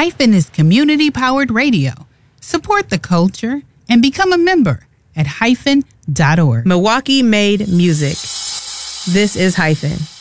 Hyphen is community-powered radio. Support the culture and become a member at hyphen.org. Milwaukee made music. This is Hyphen.